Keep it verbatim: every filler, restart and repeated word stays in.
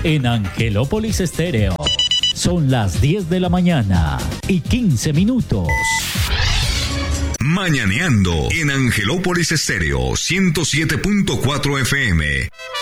en Angelópolis Estéreo. Son las diez de la mañana y quince minutos. Mañaneando en Angelópolis Estéreo ciento siete punto cuatro F M.